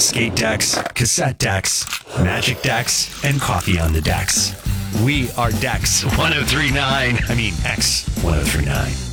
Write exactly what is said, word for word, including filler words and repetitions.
skate decks, cassette decks, magic decks, and coffee on the decks. We are Dex one oh three point nine. I mean, X one oh three point nine.